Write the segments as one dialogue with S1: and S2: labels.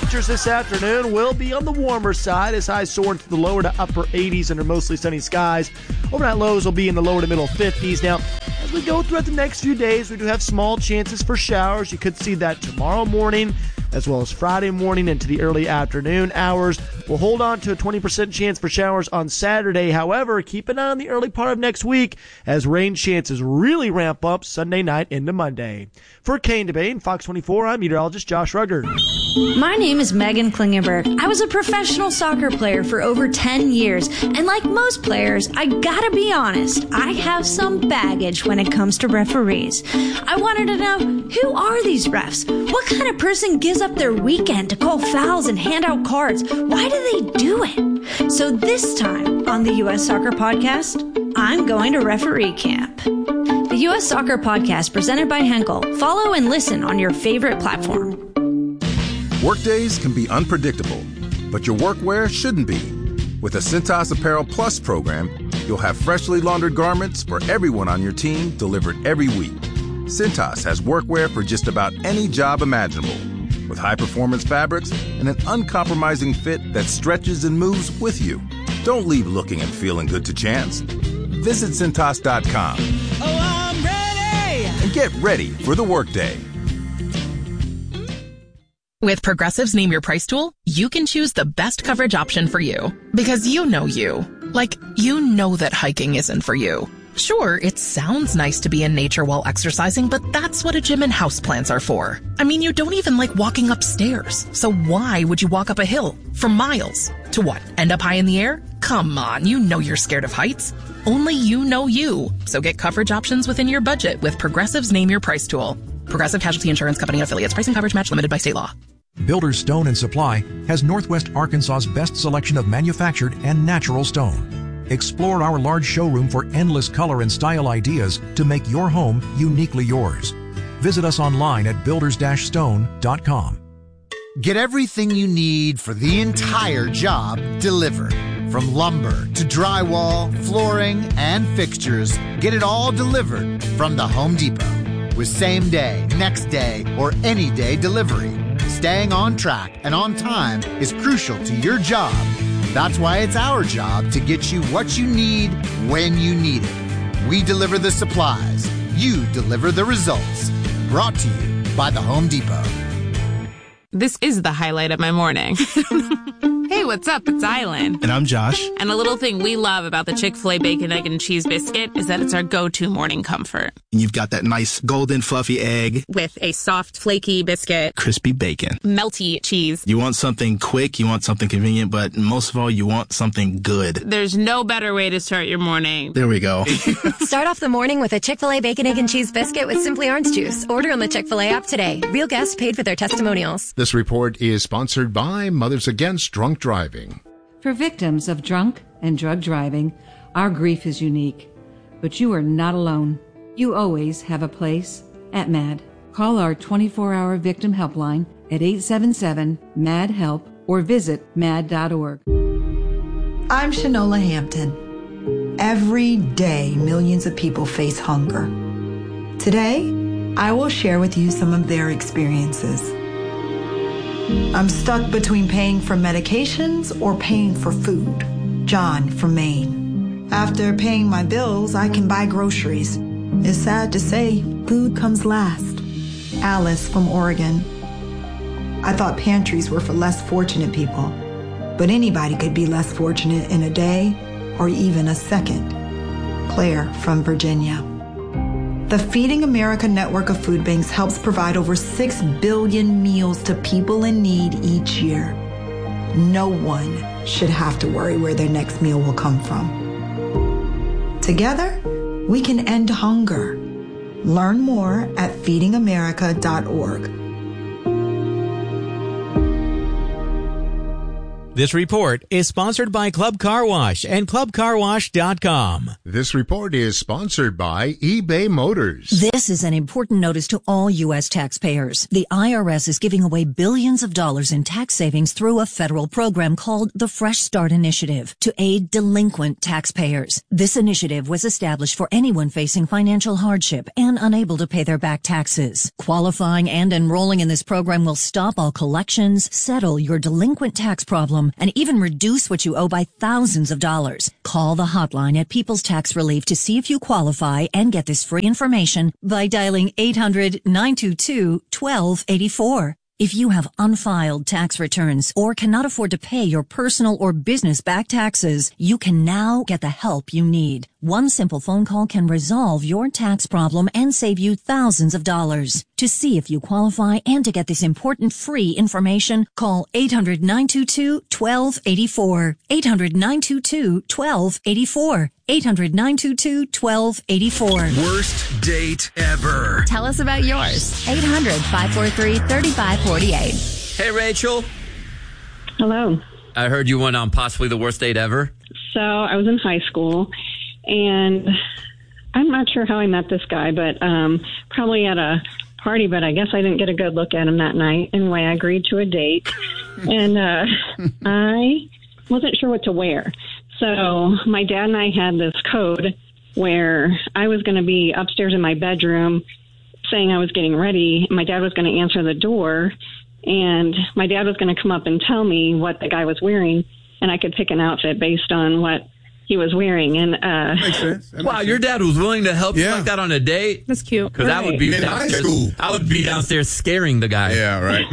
S1: temperatures this afternoon will be on the warmer side as highs soar into the lower to upper 80s under mostly sunny skies. Overnight lows will be in the lower to middle 50s. Now, as we go throughout the next few days, we do have small chances for showers. You could see that tomorrow morning as well as Friday morning into the early afternoon hours. We'll hold on to a 20% chance for showers on Saturday. However, keep an eye on the early part of next week as rain chances really ramp up Sunday night into Monday. For Kane Debate and Fox 24, I'm meteorologist Josh Ruggert.
S2: My name is Megan Klingenberg. I was a professional soccer player for over 10 years, and like most players, I gotta be honest, I have some baggage when it comes to referees. I wanted to know, who are these refs? What kind of person gives up their weekend to call fouls and hand out cards? Why do they do it? So this time on the U.S. Soccer Podcast, I'm going to referee camp. The U.S. Soccer Podcast presented by Henkel. Follow and listen on your favorite platform.
S3: Workdays can be unpredictable, but your workwear shouldn't be. With the Cintas Apparel Plus program, you'll have freshly laundered garments for everyone on your team delivered every week. Cintas has workwear for just about any job imaginable, with high-performance fabrics and an uncompromising fit that stretches and moves with you. Don't leave looking and feeling good to chance. Visit Cintas.com.
S4: Oh, I'm ready!
S3: And get ready for the workday.
S5: With Progressive's Name Your Price tool, you can choose the best coverage option for you. Because you know you. Like, you know that hiking isn't for you. Sure, it sounds nice to be in nature while exercising, but that's what a gym and houseplants are for. I mean, you don't even like walking upstairs. So why would you walk up a hill for miles? To what, end up high in the air? Come on, you know you're scared of heights. Only you know you. So get coverage options within your budget with Progressive's Name Your Price tool. Progressive Casualty Insurance Company affiliates. Price and coverage match limited by state law.
S6: Builders Stone and Supply has Northwest Arkansas's best selection of manufactured and natural stone. Explore our large showroom for endless color and style ideas to make your home uniquely yours. Visit us online at builders-stone.com.
S7: Get everything you need for the entire job delivered. From lumber to drywall, flooring, and fixtures, get it all delivered from the Home Depot. With same day, next day, or any day delivery. Staying on track and on time is crucial to your job. That's why it's our job to get you what you need when you need it. We deliver the supplies. You deliver the results. Brought to you by the Home Depot.
S8: This is the highlight of my morning. Hey, what's up? It's Island.
S9: And I'm Josh.
S8: And a little thing we love about the Chick-fil-A Bacon, Egg, and Cheese Biscuit is that it's our go-to morning comfort.
S9: You've got that nice golden fluffy egg.
S8: With a soft, flaky biscuit.
S9: Crispy bacon.
S8: Melty cheese.
S9: You want something quick, you want something convenient, but most of all, you want something good.
S8: There's no better way to start your morning.
S9: There we go.
S10: Start off the morning with a Chick-fil-A Bacon, Egg, and Cheese Biscuit with Simply Orange Juice. Order on the Chick-fil-A app today. Real guests paid for their testimonials.
S11: This report is sponsored by Mothers Against Drunk Driving.
S12: For victims of drunk and drug driving, our grief is unique. But you are not alone. You always have a place at MAD. Call our 24-hour victim helpline at 877-MAD-HELP or visit mad.org.
S13: I'm Shanola Hampton. Every day, millions of people face hunger. Today, I will share with you some of their experiences. I'm stuck between paying for medications or paying for food. John from Maine. After paying my bills, I can buy groceries. It's sad to say, food comes last. Alice from Oregon. I thought pantries were for less fortunate people, but anybody could be less fortunate in a day or even a second. Claire from Virginia. The Feeding America network of food banks helps provide over 6 billion meals to people in need each year. No one should have to worry where their next meal will come from. Together, we can end hunger. Learn more at feedingamerica.org.
S14: This report is sponsored by Club Car Wash and ClubCarWash.com.
S11: This report is sponsored by eBay Motors.
S15: This is an important notice to all U.S. taxpayers. The IRS is giving away billions of dollars in tax savings through a federal program called the Fresh Start Initiative to aid delinquent taxpayers. This initiative was established for anyone facing financial hardship and unable to pay their back taxes. Qualifying and enrolling in this program will stop all collections, settle your delinquent tax problem, and even reduce what you owe by thousands of dollars. Call the hotline at People's Tax Relief to see if you qualify and get this free information by dialing 800-922-1284. If you have unfiled tax returns or cannot afford to pay your personal or business back taxes, you can now get the help you need. One simple phone call can resolve your tax problem and save you thousands of dollars. To see if you qualify and to get this important free information, call 800-922-1284. 800-922-1284. 800-922-1284.
S16: Worst date ever.
S10: Tell us about yours. 800-543-3548.
S17: Hey, Rachel.
S18: Hello.
S17: I heard you went on possibly the worst date ever.
S18: So I was in high school, and I'm not sure how I met this guy, but probably at a party, but I guess I didn't get a good look at him that night. Anyway, I agreed to a date, and I wasn't sure what to wear. So my dad and I had this code where I was going to be upstairs in my bedroom saying I was getting ready. My dad was going to answer the door, and my dad was going to come up and tell me what the guy was wearing, and I could pick an outfit based on what he was wearing. And
S17: makes sense. Wow, your dad was willing to help you like that on a date?
S8: That's cute.
S17: Because that would be
S18: in high
S17: downstairs.
S18: school.
S17: I would be downstairs scaring the guy.
S11: Yeah, right.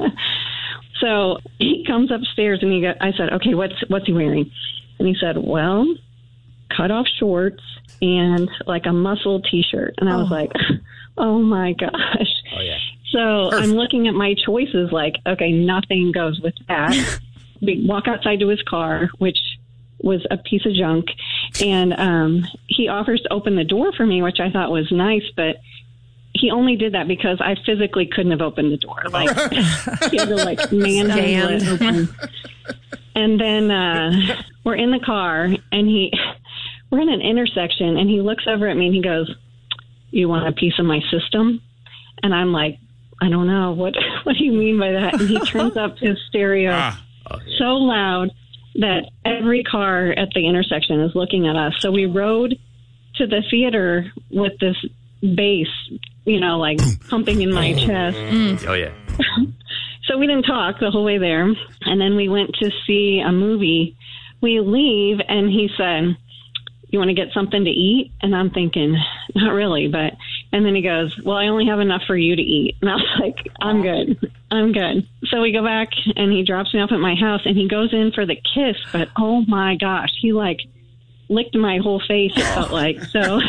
S18: So he comes upstairs, and I said, okay, what's he wearing? And he said, well, cut off shorts and like a muscle T-shirt. And I was like, oh my gosh.
S17: Oh, yeah.
S18: So I'm looking at my choices like, okay, nothing goes with that. We walk outside to his car, which was a piece of junk. And he offers to open the door for me, which I thought was nice, but he only did that because I physically couldn't have opened the door. Like, he had to like manhandle it open. And then we're in the car, and we're in an intersection, and he looks over at me and he goes, "You want a piece of my system?" And I'm like, I don't know. What do you mean by that? And he turns up his stereo so loud that every car at the intersection is looking at us. So we rode to the theater with this bass, like pumping in my chest.
S17: Oh, yeah.
S18: So we didn't talk the whole way there. And then we went to see a movie. We leave, and he said, "You want to get something to eat?" And I'm thinking, not really, but... And then he goes, "Well, I only have enough for you to eat." And I was like, I'm good. So we go back, and he drops me off at my house, and he goes in for the kiss. But, oh, my gosh, he, licked my whole face, it felt like. So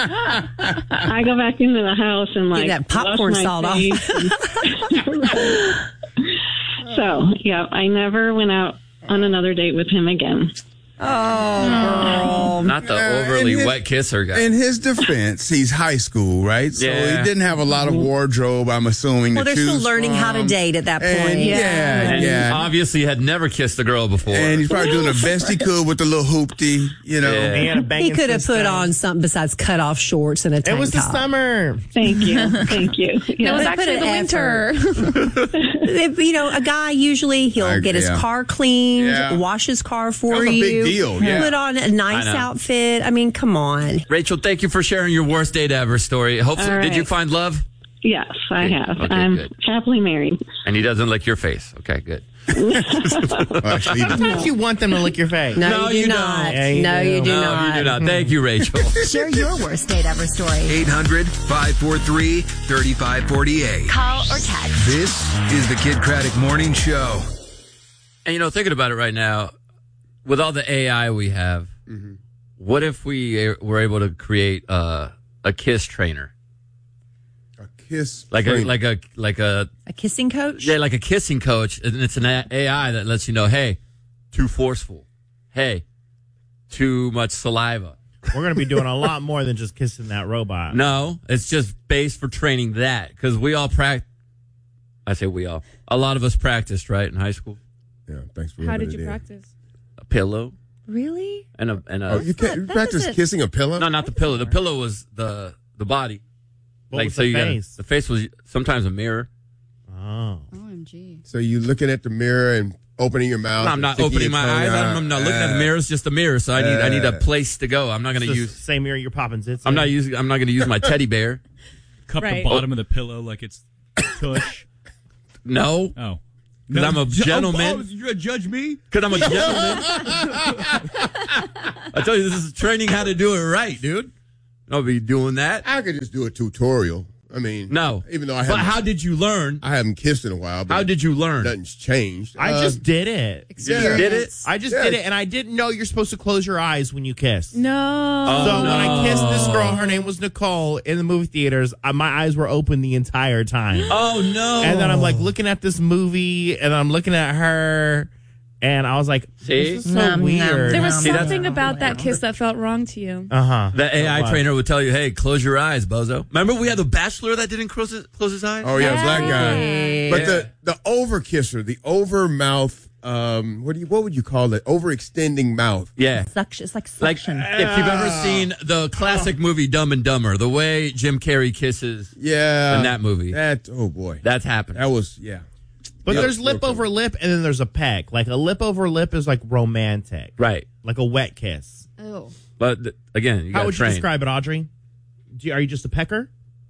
S18: I go back into the house and,
S19: get that popcorn salt off.
S18: So, yeah, I never went out on another date with him again.
S20: Oh,
S17: not the overly wet kisser guy.
S20: In his defense, he's high school, right? So he didn't have a lot of wardrobe, I'm assuming.
S19: Well, they're still learning how to date at that point.
S20: And,
S17: and obviously had never kissed a girl before.
S20: And he's probably doing the best he could with the little hoopty,
S17: Yeah.
S19: He could have put on something besides cut off shorts and a tank top.
S1: It was the summer.
S18: Thank you. Thank you.
S8: It was actually the winter.
S19: A guy usually he'll get his car cleaned, wash his car for
S20: That's
S19: you.
S20: a big deal. Yeah.
S19: Put on a nice outfit. I mean, come on.
S17: Rachel, thank you for sharing your worst date ever story. Hopefully,
S18: All right.
S17: Did you find love?
S18: Yes, I have.
S17: Okay,
S18: I'm
S17: good.
S18: happily married.
S17: And he doesn't lick your face. Okay, good.
S1: Sometimes you want them to lick your face.
S19: No, you do not.
S1: Yeah, you
S19: No,
S1: do.
S19: you do
S17: No,
S19: not.
S17: you do not. Thank you, Rachel.
S10: Share your worst date ever story.
S16: 800-543-3548.
S10: Call or text.
S16: This is the Kid Craddock Morning Show.
S17: And, thinking about it right now, with all the AI we have, what if we were able to create a kiss trainer?
S20: Kiss
S17: Like a
S19: kissing coach?
S17: Yeah, like a kissing coach. And it's an AI that lets you know, hey, too forceful. Hey, too much saliva.
S1: We're going to be doing a lot more than just kissing that robot.
S17: No, it's just based for training that. Because we all practice. I say we all. A lot of us practiced, right, in high school?
S20: Yeah, thanks for
S14: How
S20: rubbing
S14: did
S20: it
S14: you
S20: in.
S14: practice?
S17: A pillow
S19: Really?
S17: and a.
S20: Oh, you practice kissing a pillow?
S17: No, not the pillow. The pillow was the body.
S2: What was the
S17: you gotta-
S2: face?
S17: the face was sometimes a mirror.
S2: Oh.
S14: OMG.
S20: So you looking at the mirror and opening your mouth?
S17: No, I'm not opening my eyes. I'm not looking at the mirror. It's just a mirror. So I need a place to go. I'm not going to use
S2: same mirror you're popping zits.
S17: I'm not going to use my teddy bear.
S21: Cup
S14: Right.
S21: the bottom of the pillow like it's tush.
S17: No.
S21: Oh.
S17: Because I'm a gentleman.
S21: You're going to judge me?
S17: Because I'm a gentleman. I tell you, this is training how to do it right, dude. I'll be doing that.
S20: I could just do a tutorial. I mean,
S17: No.
S20: Even though
S17: But how did you learn?
S20: I haven't kissed in a while. But
S17: How did you learn?
S20: Nothing's changed.
S2: I just did it.
S17: You did it?
S2: I just did it, and I didn't know you're supposed to close your eyes when you kiss.
S14: No.
S2: So when I kissed this girl, her name was Nicole, in the movie theaters, my eyes were open the entire time.
S17: Oh, no.
S2: And then I'm like looking at this movie, and I'm looking at her, and I was like,
S17: See?
S2: this is so weird.
S14: There was
S17: See, that's-
S14: something about that kiss that felt wrong to you.
S2: Uh-huh.
S17: The AI trainer would tell you, hey, close your eyes, bozo. Remember we had the Bachelor that didn't close his eyes?
S20: Oh yeah, black guy.
S19: Yeah.
S20: But the over kisser, the over mouth, what would you call it? Overextending mouth.
S17: Yeah.
S19: Suction. It's like
S17: Like,
S19: suction.
S17: if you've ever seen the classic movie Dumb and Dumber, the way Jim Carrey kisses
S20: Yeah.
S17: in that movie,
S20: Oh boy.
S17: that's happening.
S20: That was, yeah.
S2: But
S20: Yeah,
S2: there's lip
S20: real
S2: over lip, and then there's a peck. Like a lip over lip is like romantic.
S17: Right.
S2: Like a wet kiss.
S14: Oh.
S17: But again, you
S2: How
S17: got
S2: would
S17: to train.
S2: you describe it, Audrey? Are you just a pecker?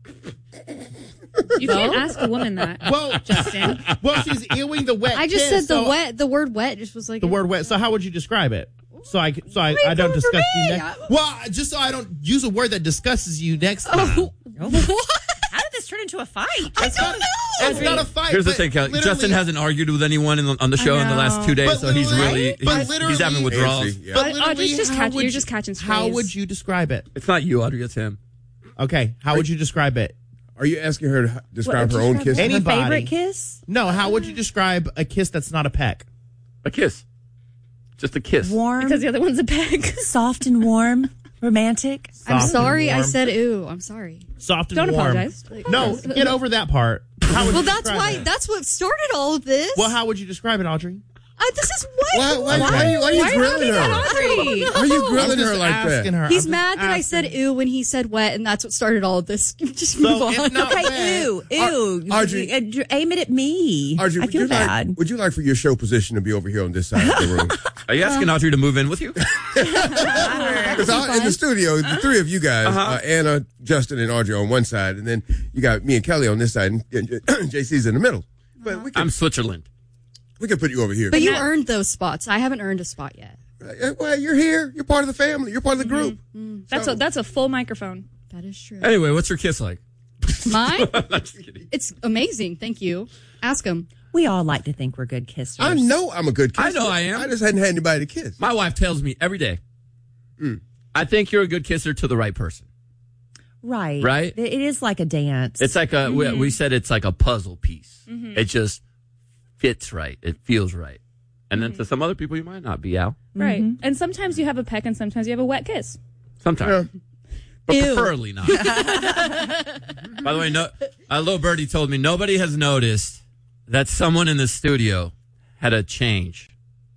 S14: You can't ask a woman that.
S2: Well,
S14: Justin.
S2: Well, she's ewing the wet.
S14: I just
S2: kiss,
S14: said
S2: so
S14: the word wet just was like
S2: The word wet. So how would you describe it? So I don't discuss you next. Well, just so I don't use a word that discusses you next time.
S19: How did this turn into a fight?
S2: I don't know. It's not a fight.
S17: Here's the
S2: but
S17: thing, Kelly.
S2: literally-
S17: Justin hasn't argued with anyone on the show in the last 2 days,
S2: But
S17: so he's
S2: literally-
S17: he's having withdrawals.
S20: Yeah.
S2: But
S14: Audrey's
S2: literally,
S14: just
S2: how
S14: catching.
S2: would
S14: You're
S2: you-
S14: just catching strays.
S2: How would you describe it?
S17: It's not you, Audrey. It's him.
S2: Okay, how would you describe it?
S20: Are you asking her to describe her own kiss?
S19: Her
S2: Anybody.
S19: favorite kiss?
S2: No, how would you describe a kiss that's not a peck?
S17: A kiss. Just a kiss.
S19: Warm,
S14: Because the other one's a peg.
S19: soft and warm, romantic.
S14: I'm
S2: Soft
S14: sorry.
S2: and
S14: I
S2: warm.
S14: said ooh. I'm sorry.
S2: Soft and
S14: Don't
S2: warm.
S14: apologize.
S2: No, get over that part. How would
S14: Well,
S2: you
S14: that's
S2: describe
S14: why.
S2: it?
S14: That's what started all of this.
S2: Well, how would you describe it, Audrey?
S14: This is what.
S20: Why are you grilling her?
S14: Audrey?
S20: Why are you grilling
S2: I'm just
S20: her like
S2: asking
S20: that?
S2: her.
S14: He's
S2: I'm just
S14: mad that I
S2: asking.
S14: said ooh when he said wet, and that's what started all of this. Just move
S2: So
S14: on.
S2: it's not
S19: Okay,
S2: wet.
S19: ew.
S20: Audrey-
S19: Aim it at me.
S20: Audrey,
S19: I feel bad.
S20: would you like for your show position to be over here on this side of the room?
S17: Are you asking Audrey to move in with you?
S20: Because in the studio, the three of you guys, Anna, Justin, and Audrey on one side, and then you got me and Kelly on this side, and JC's in the middle. But
S17: I'm Switzerland.
S20: We can put you over here.
S14: But you earned those spots. I haven't earned a spot yet.
S20: Well, you're here. You're part of the family. You're part of the group.
S14: That's a full microphone. That is true.
S17: Anyway, what's your kiss like?
S14: Mine?
S17: I'm just kidding.
S14: It's amazing. Thank you. Ask him.
S19: We all like to think we're good kissers.
S20: I know I'm a good kisser.
S17: I know I am.
S20: I just hadn't had anybody to kiss.
S17: My wife tells me every day, I think you're a good kisser to the right person.
S19: Right.
S17: Right?
S19: It is like a dance.
S17: It's like we said it's like a puzzle piece. It just fits right. It feels right. And then to some other people, you might not be, Al.
S14: Right. And sometimes you have a peck and sometimes you have a wet kiss.
S17: Sometimes. But
S14: Ew.
S17: preferably not. By the way, Lil Birdie told me nobody has noticed that someone in the studio had a change.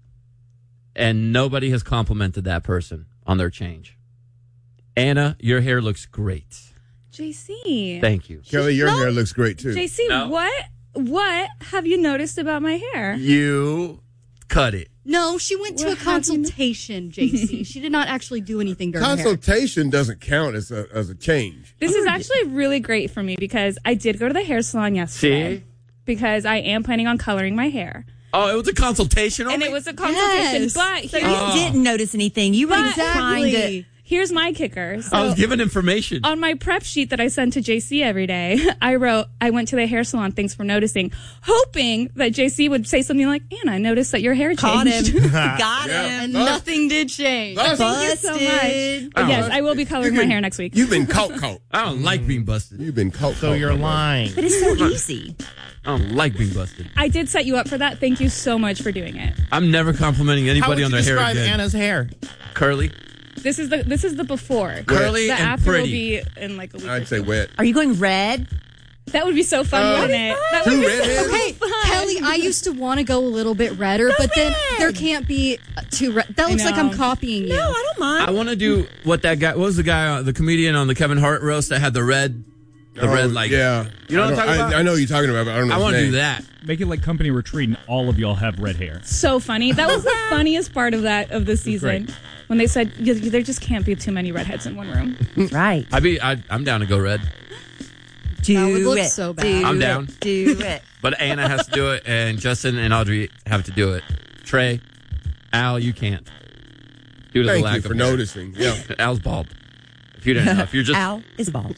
S17: And nobody has complimented that person on their change. Anna, your hair looks great.
S14: JC.
S17: Thank you.
S20: Kelly, your hair looks great, too.
S14: JC, what have you noticed about my hair?
S17: You cut it.
S14: No, she went to a consultation, JC. She did not actually do anything to her hair.
S20: Consultation doesn't count as a change.
S14: This is actually really great for me because I did go to the hair salon yesterday.
S17: See?
S14: Because I am planning on coloring my hair.
S17: Oh, it was a consultation only?
S14: And it was a consultation,
S19: Yes.
S14: but
S19: So you didn't notice anything. You were trying to.
S14: Here's my kicker. So
S17: I was given information.
S14: on my prep sheet that I send to JC every day, I wrote, I went to the hair salon, thanks for noticing, hoping that JC would say something like, Anna, I noticed that your hair changed.
S19: Caught him. Got him.
S14: And nothing did change.
S20: Busted.
S14: Thank you so much.
S17: Oh.
S14: Yes, I will be coloring my hair next week.
S20: You've been caught.
S17: I don't like being busted.
S20: You've been caught.
S2: So you're lying.
S19: But it's so easy.
S17: I don't like being busted.
S14: I did set you up for that. Thank you so much for doing it.
S17: I'm never complimenting
S2: How
S17: anybody
S2: would
S17: on
S2: you
S17: their hair
S2: describe
S17: again.
S2: Anna's hair?
S17: Curly.
S14: This is the before.
S17: Curly
S14: the
S17: and
S14: after
S17: pretty.
S14: will be in like a week.
S20: I'd say wet.
S19: Are you going red?
S14: That would be so fun, wouldn't it? That
S20: Two
S14: would be
S20: redheads?
S14: so
S19: Okay,
S14: fun.
S19: Kelly,
S4: I used to want to go a little bit redder, but then there can't be too red. That looks like I'm copying you.
S19: No, I don't mind.
S17: I want to do what that guy. What was the guy, the comedian on the Kevin Hart roast that had the red? Like,
S20: yeah.
S17: You know what I'm talking about?
S20: I know what you're talking about, but I don't know.
S17: I want to
S20: his
S17: do
S20: name.
S17: that.
S21: Make it like Company Retreat, and all of y'all have red hair.
S14: So funny. That was the funniest part of the season.
S21: Great.
S14: When they said there just can't be too many redheads in one room.
S19: Right.
S17: I'm down to go red.
S19: Do
S4: would look
S19: it.
S4: so bad.
S17: I'm down.
S19: Do it.
S17: But Anna has to do it, and Justin and Audrey have to do it. Trey, Al, you can't. Due to
S20: Thank
S17: the lack
S20: you for
S17: of hair.
S20: noticing. Yeah.
S17: Al's bald. If you didn't know, if you're just
S19: Al is bald.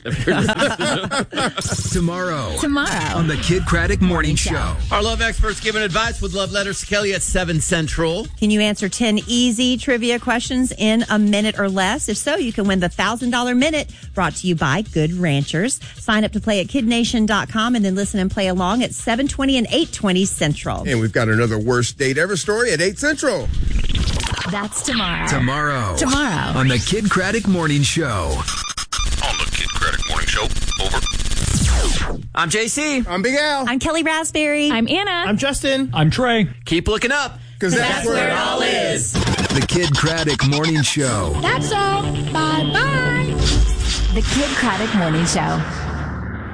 S16: Tomorrow
S2: Tomorrow.
S16: on the Kid Craddock Morning Show.
S17: Our love experts giving advice with love letters to Kelly at 7 Central.
S19: Can you answer 10 easy trivia questions in a minute or less? If so, you can win the $1,000 Minute brought to you by Good Ranchers. Sign up to play at kidnation.com and then listen and play along at 7:20 and 8:20 Central.
S20: And we've got another worst date ever story at 8 Central.
S2: That's tomorrow.
S16: Tomorrow on the Kid Craddock Morning Show.
S22: On the Kid Craddock Morning Show. Over.
S17: I'm JC.
S20: I'm Big Al.
S19: I'm Kelly Raspberry.
S14: I'm Anna.
S1: I'm Justin.
S21: I'm Trey.
S17: Keep looking up.
S20: Because that's where it all is.
S16: The Kid Craddock Morning Show.
S2: That's all. Bye-bye. The Kid Craddock Morning Show.